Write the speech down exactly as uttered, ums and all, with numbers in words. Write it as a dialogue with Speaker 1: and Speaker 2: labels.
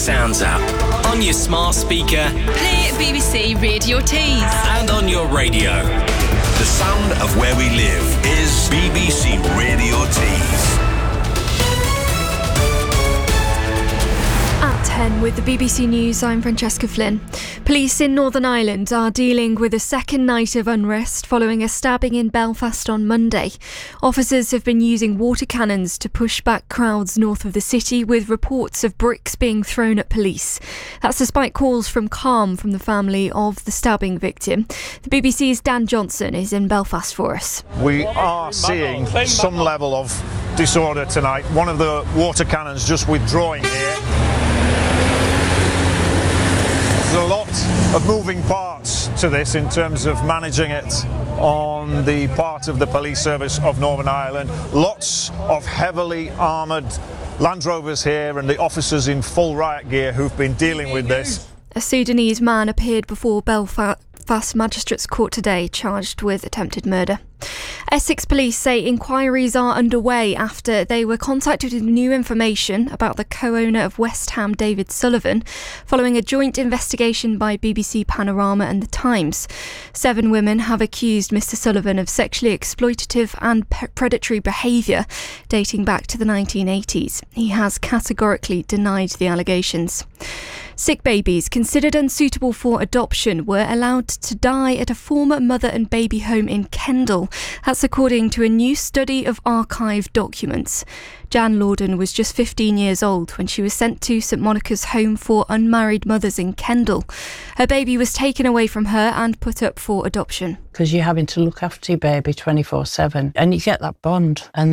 Speaker 1: Sounds app on your smart speaker.
Speaker 2: Play B B C Radio Tees.
Speaker 1: And on your radio.
Speaker 3: The sound of where we live is B B C Radio Tees.
Speaker 4: At ten with the B B C News, I'm Francesca Flynn. Police in Northern Ireland are dealing with a second night of unrest following a stabbing in Belfast on Monday. Officers have been using water cannons to push back crowds north of the city, with reports of bricks being thrown at police. That's despite calls from calm from the family of the stabbing victim. The B B C's Dan Johnson is in Belfast for us.
Speaker 5: We are seeing some level of disorder tonight. One of the water cannons just withdrawing here. There's a lot of moving parts to this in terms of managing it on the part of the police service of Northern Ireland. Lots of heavily armoured Land Rovers here and the officers in full riot gear who've been dealing with this.
Speaker 4: A Sudanese man appeared before Belfast Magistrates Court today, charged with attempted murder. Essex police say inquiries are underway after they were contacted with new information about the co-owner of West Ham, David Sullivan, following a joint investigation by B B C Panorama and The Times. Seven women have accused Mr Sullivan of sexually exploitative and pe- predatory behaviour dating back to the nineteen eighties. He has categorically denied the allegations. Sick babies considered unsuitable for adoption were allowed to die at a former mother and baby home in Kendal. That's according to a new study of archived documents. Jan Lorden was just fifteen years old when she was sent to St Monica's Home for Unmarried Mothers in Kendal. Her baby was taken away from her and put up for adoption.
Speaker 6: Because you're having to look after your baby twenty-four seven and you get that bond. And